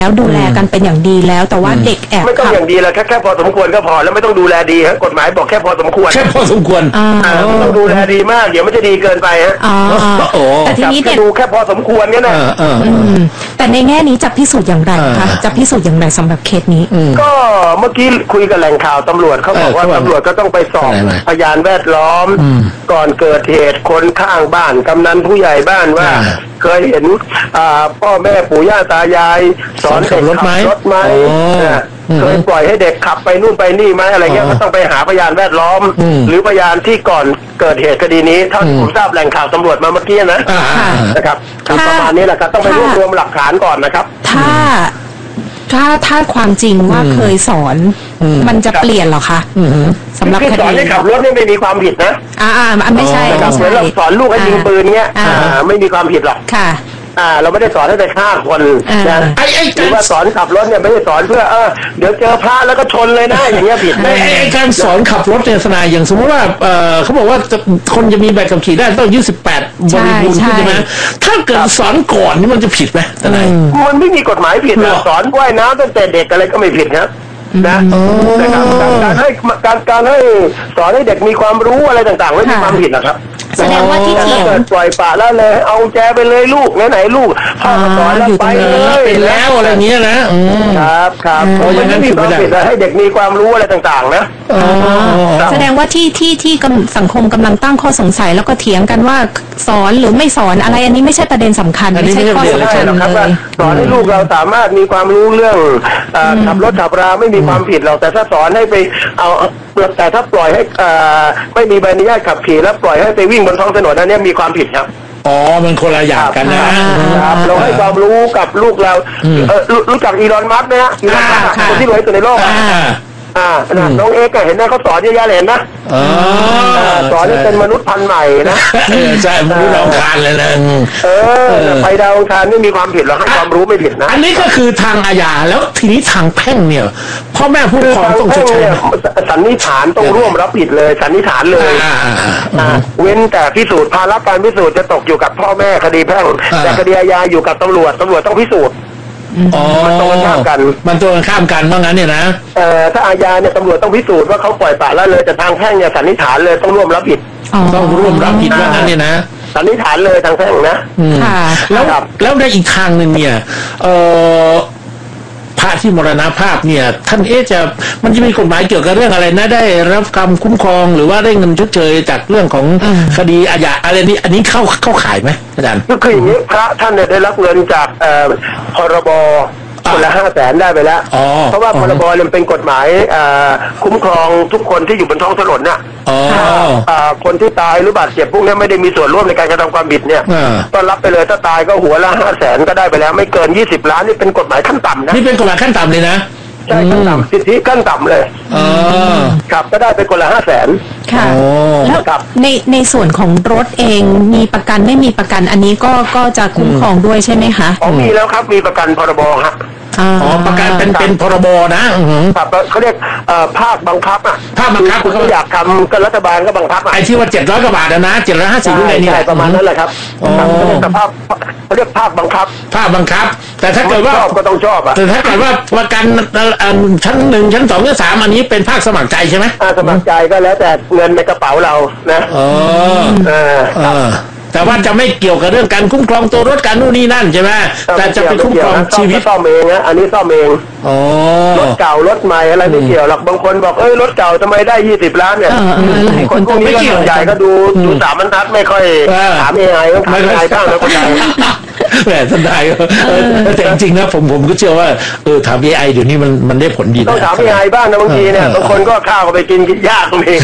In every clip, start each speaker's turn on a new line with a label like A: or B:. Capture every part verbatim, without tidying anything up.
A: แล้วดูแลกันเป็นอย่างดีแล้วแต่ว่าเด็กแอบ
B: ไม่ต้องอย่างดีแล้วแค่แค่พอสมควรก็พอแล้วไม่ต้องดูแลดีฮะกฎหมายบอกแค่พอสมควร
C: แค่พอสมควร
B: ต้องดูแลดีมากเดี๋ยวมันจะดีเกินไปฮะ
A: แต่ทีนี้
B: ดูแค่พอสมควรเนี่ยนะ
A: แต่ในแง่นี้จะพิสูจน์อย่างไรคะจะพิสูจน์อย่างไรสำหรับเคสนี้
B: ก็เมื่อกี้คุยกับแหล่งข่าวตำรวจเขาบอกว่าตำรวจก็ต้องไปสอบพยานแวดล้อมก่อนเกิดเหตุคนข้างบ้านกำนันผู้ใหญ่บ้านว่าเคยเห็นพ่อแม่ปู่ย่าตายายสอนเด็กขับรถไหมเคยปล่อยให้เด็กขับไปนู่นไปนี่ไหมอะไรเงี้ยก็ต้องไปหาพยานแวดล้อมหรือพยานที่ก่อนเกิดเหตุคดีนี้ถ้าผมทราบแหล่งข่าวตำรวจมาเมื่อกี้นะนะครับประมาณนี้แหละครับต้องไปรวบรวมหลักฐานก่อนนะครับ
A: ถ้าถ้าถ้าความจริงว่าเคยสอนมันจะเปลี่ยนหรอคะสำหรับคดี
B: สอนให้ขับรถนี่ไม่มีความผิดนะ
A: อ่าไม่ใช่
B: เหมือนเราสอนลูกให้ยิงปืนเงี้ยไม่มีความผิดหรอก
A: ค่ะ
B: อ่าเราไม่ได้สอนให้ไปฆ่าคนนะไอ้ไอ้หรือว่าสอนขับรถเนี่ยไม่ได้สอนเพื่อเออเดี๋ยวเจอพระแล้วก็ชนเลยนะอย่างเงี้ยผิด
C: ไอ้ไอ้การสอนขับรถเนี่ยสนายอย่างสมมติว่าเออเขาบอกว่าคนจะมีใบขับขี่ได้ต้องอายุสิบแปดบริบูรณ์ใช่ไหมถ้าเกิดสอนก่อนนี่มันจะผิดไหมทนาย
B: มันไม่มีกฎหมายผิดสอนว่ายน้ำตั้งแต่เด็กอะไรก็ไม่ผิดครับนะนะครับการให้การการให้สอนให้เด็กมีความรู้อะไรต่างๆไม่มีความผิดนะครับ
A: แสดงว่าที่เถียง
B: ปล่อยปละละเลยเอาแจไปเลยลูกไหนๆลูกพ่อสอนแล้วไปเลย
C: เป็นแล้วอะไรเงี้ย
B: นะครับครับเพราะฉะนั้นมีความผิดให้เด็กมีความรู้อะไรต่างๆนะ
A: แสดงว่าที่ที่ที่สังคมกำลังตั้งข้อสงสัยแล้วก็เถียงกันว่าสอนหรือไม่สอนอะไรอันนี้ไม่ใช่ประเด็นสำคัญไม่ใช่ข้อสำคัญ
B: เลยสอนให้ลูกเราสามารถมีความรู้เรื่องขับรถขับราไม่มีความผิดหรอกแต่ถ้าสอนให้ไปเอาแต่ถ้าปล่อยให้ไม่มีใบอนุญาตขับขี่แล้วปล่อยให้ไปวิ่งบนท้องถนนนั้นเนี่ยมีความผิดครับ
C: อ๋อมันคนละอย่างกัน
B: นะครับเราให้ความรู้กับลูกเรารู้จักอีลอนมัสก์ไหมฮะอีลอนมัสก์คนที่รวยที่สุดในโลกอ่าน้องเอ็กซ์เห็นไหมเขาสอนเยอะแยะเลยนะสอนให้เป็นมนุษย์พันธุ์ใหม่นะ
C: ใช่มนุษย์ดาวอังคารเลยนะ
B: เออไปดาวอังคารไม่มีความผิดหรอกให้ความรู้ไม่ผิดนะ
C: อันนี้ก็คือทางอาญาแล้วทีนี้ทางแพ่งเนี่ยพ่อแม่ผู้ปกครองต้องชดใช้
B: สันนิษฐานต้องร่วมรับผิดเลยสันนิษฐานเลยเว้นแต่พิสูจน์ภาระการพิสูจน์จะตกอยู่กับพ่อแม่คดีแพ่งแต่คดีอาญาอยู่กับตำรวจตำรวจต้องพิสูจน์
C: มันตรงข้ามกันมันตรงข้ามกันว่างั้นเนี่ยนะ
B: เอ่อถ้าอาญาเนี่ยตำรวจต้องพิสูจน์ว่าเขาปล่อยปละละเลยแต่ทางแพ่งเนี่ยสันนิษฐานเลยต้องร่วมรับผิด
C: ต้องร่วมรับผิดว่างั้นเนี่ยนะ
B: สันนิษฐานเลยทางแพ่งนะ
A: ค่ะ
C: แล้วแล้วในอีกทางหนึ่งเนี่ยเอ่อพระที่มรณภาพเนี่ยท่านเอ๊ะจะมันจะมีกฎหมายเกี่ยวกับเรื่องอะไรนะได้รับคำคุ้มครองหรือว่าได้เงินชดเชยจากเรื่องของคดีอาญาอะไรนี้อันนี้เข้าเข้าข่ายไหมอาจารย์
B: ก็คืออย่างนี้พระท่านเนี่ยได้รับเงินจากพรบคนละห้าแสนได้ไปแล้วเพราะว่าพรบเนี่ยเป็นกฎหมายคุ้มครองทุกคนที่อยู่บนท้องถนนน่ะคนที่ตายหรือบาดเจ็บพวกนี้ไม่ได้มีส่วนร่วมในการกระทำความผิดเนี่ยก็รับไปเลยถ้าตายก็หัวละห้าแสนก็ได้ไปแล้วไม่เกินยี่สิบล้านนี่เป็นกฎหมายขั้นต่ำนะ
C: นี่เป็นกฎหมายขั้นต่ำเลยนะ
B: ใช่ขั้นต่ำสิทธิขั้นต่ำเลยครับก็ได้ไปคนละห้าแสน
A: ค่ะแล้วในในส่วนของรถเองมีประกันไม่มีประกันอันนี้ก็ก็จะคุ้มครองด้วยใช่ไหมคะ
B: อ๋อมีแล้วครับมีประกันพรบครับ
C: อ๋อประกันเป็นเป็นพรบนะครับ
B: เขาเรียกภาคบังคับอ่ะ
C: ภาคบังคับ
B: เขาอยากทำก็รัฐบาลก็บังคับ
C: ไอ้ที่ว่าเจ็ดร้อยกว่าบาทนะเจ็ดร้อยห้าสิบอะไรนี่
B: ใช่ประมาณนั้นแหละครับแต่ภาคเขาเรียกภาคบังคับ
C: ภาคบังคับแต่ถ้าเกิดว่า
B: ก็ต้องชอบอ่ะ
C: แต่ถ้าเกิดว่าประกันชั้นหนึ่งชั้นสองชั้นสามอันนี้เป็นภาคสมัครใจใช่ไหม
B: สมัครใจก็แล้วแต่เงินในกระเป๋าเรานะ
C: อ๋อเออแต่ว่าจะไม่เกี่ยวกับเรื่องการคุ้มครองตัวรถการนู่นนี่นั่นใช่ไหมแต่จะเป็นคุ้มครองชีวิต
B: ซ่อมเองนะอันนี้ซ่อมเองรถเก่ารถใหม่อะไรไม่เกี่ยวหรอกบางคนบอกเอ้ยรถเก่าทำไมได้ยี่สิบล้านเนี่ยคนพวกนี้ก็ส่วนใหญ่ก็ดูดูสามบรรทัดไม่ค่อยถามเอไอก็ถามเอไอบ้างแล้วคนใด
C: แหมท่านนายแต่จริงๆนะผมผมก็เชื่อว่าเออถามเอไอเดี๋ยวนี้มันมันได้ผลดี
B: ต้องถามเอไอบ้างนะบางทีเนี่ยบางคนก็ข้าวไปกินกินยากตรงนี้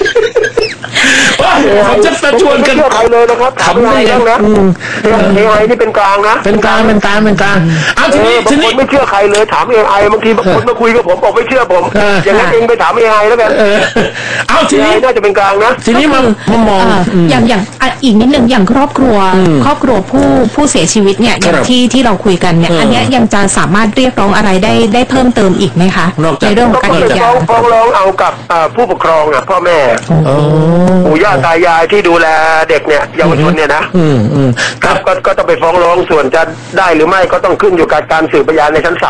C: ผมจะประชวนกัน
B: ใครเลยนะครับ
C: ทำได้
B: ยังนะเอไอนี่เป็นกลางนะ
C: เป็นกลางเป็นกลางเป็นกลางเอาทีนี้
B: ทีนี้ไม่เชื่อใครเลยถามเอไอบางทีบางคนมาคุยกับผมบอกไม่เชื่อผมอย่างนั้นเองไปถามเอไอแล้วกัน
C: เอาทีนี้
B: น่าจะเป็นกลางนะ
C: ทีนี้มามอง
A: อย่างอย่างอีกนิดนึงอย่างครอบครัวครอบครัวผู้ผู้เสียชีวิตเนี่ยอย่างที่ที่เราคุยกันเนี่ยอันนี้ยังจะสามารถเรียกร้องอะไรได้ได้เพิ่มเติมอีกไหมคะในเรื่องของการเยียวยา
B: ฟ้องร้องเอากับผู้ปกครองอ่ะพ่อแม่ปู่ย่าตายายที่ดูแลเด็กเนี่ยเยาวชนเนี่ยนะครับก็ก็ต้องไปฟ้องร้องส่วนจะได้หรือไม่ก็ต้องขึ้นอยู่กับการสืบพยานในชั้นศาล